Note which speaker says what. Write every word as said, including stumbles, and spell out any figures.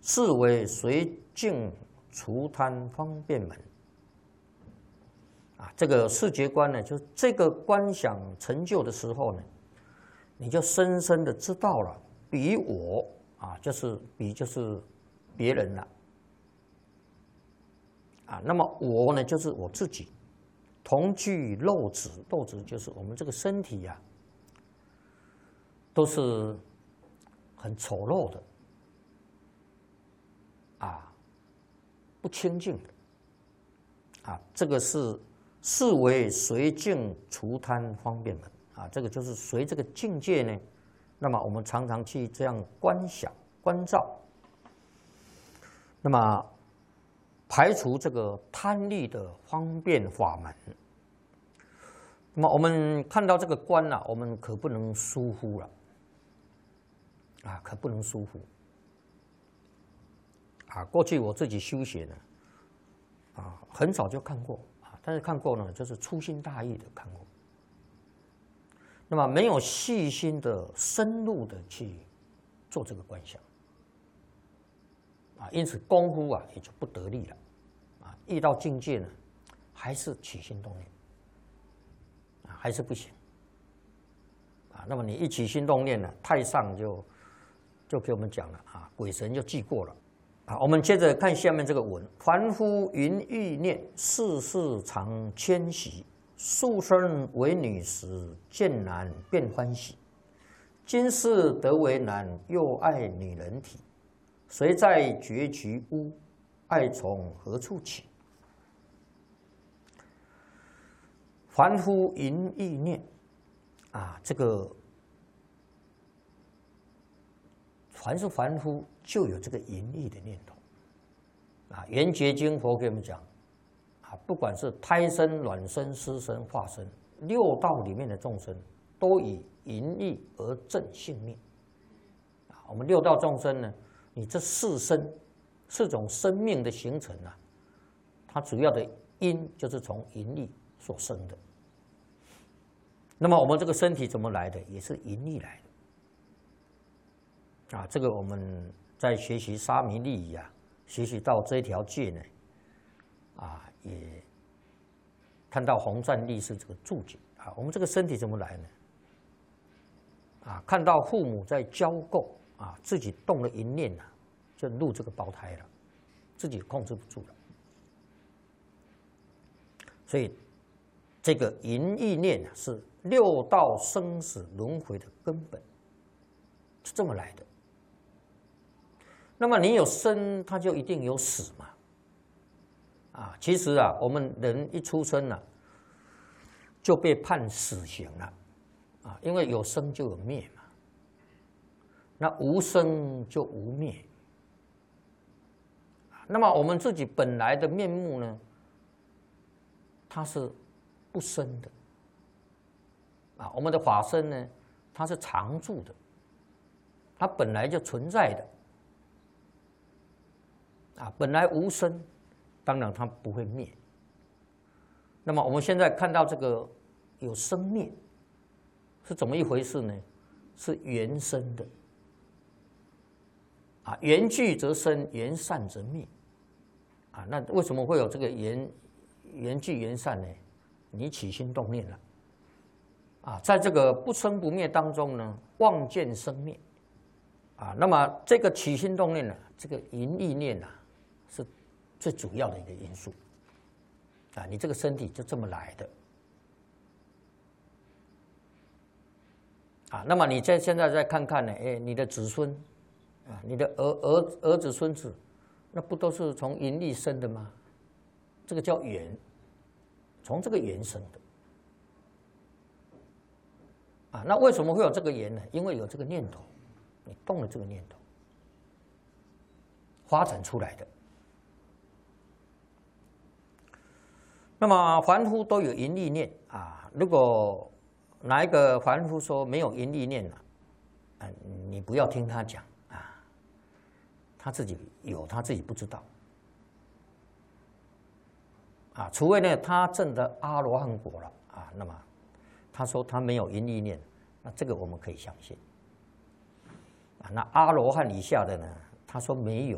Speaker 1: 是为随境除贪方便门。啊，这个视觉观呢，就是这个观想成就的时候呢，你就深深的知道了，比我啊，就是比就是别人了。啊，那么我呢，就是我自己，同具肉质，肉质就是我们这个身体呀、啊，都是很丑陋的，啊，不清净的，啊，这个是是为随境除贪方便门啊，这个就是随这个境界呢，那么我们常常去这样观想、观照，那么排除这个贪利的方便法门。那么我们看到这个观呢、啊，我们可不能疏忽了，啊，可不能疏忽。啊，过去我自己修学呢，啊，很早就看过啊，但是看过呢，就是粗心大意的看过。那么没有细心的、深入的去做这个观想，啊，因此功夫啊也就不得力了，啊，遇到境界呢，还是起心动念，啊，还是不行，啊，那么你一起心动念呢，太上就就给我们讲了啊，鬼神就记过了。啊，我们接着看下面这个文：凡夫云欲念，世事常迁徙。素身为女时，见男便欢喜。今世得为男，又爱女人体。谁在绝局屋？爱从何处起？凡夫云欲念，啊，这个凡是凡夫，就有这个淫欲的念头。啊，《圆觉经》佛给我们讲。啊，不管是胎生、卵生、湿生、化生，六道里面的众生，都以淫欲而正性命。啊，我们六道众生呢，你这四生，四种生命的形成啊，它主要的因就是从淫欲所生的。那么我们这个身体怎么来的，也是淫欲来的。啊，这个我们在学习沙弥利益啊，学习到这条戒呢，啊。也看到洪赞律师这个注解啊，我们这个身体怎么来呢？啊，看到父母在交媾啊，自己动了淫念啊，就入这个胞胎了，自己控制不住了。所以这个淫欲念啊，是六道生死轮回的根本，是这么来的。那么你有生，它就一定有死嘛。啊，其实啊，我们人一出生呢、啊，就被判死刑了，啊，因为有生就有灭嘛，那无生就无灭。那么我们自己本来的面目呢，它是不生的，啊，我们的法身呢，它是常住的，它本来就存在的，啊，本来无生。当然，它不会灭。那么我们现在看到这个有生灭，是怎么一回事呢？是缘生的。啊，缘聚则生，缘散则灭。啊，那为什么会有这个缘缘聚缘散呢？你起心动念了。啊，在这个不生不灭当中呢，望见生灭。啊，那么这个起心动念呢，这个淫欲念呢，是最主要的一个因素，啊，你这个身体就这么来的，啊，那么你再现在再看看呢，哎，你的子孙，啊，你的儿儿儿子孙子，那不都是从淫欲生的吗？这个叫缘，从这个缘生的，啊，那为什么会有这个缘呢？因为有这个念头，你动了这个念头，发展出来的。那么凡夫都有淫欲念啊，如果哪一个凡夫说没有淫欲念呢、啊？啊，你不要听他讲啊，他自己有，他自己不知道啊，除非呢他证得阿罗汉果了啊，那么他说他没有淫欲念，那这个我们可以相信啊。那阿罗汉以下的呢，他说没有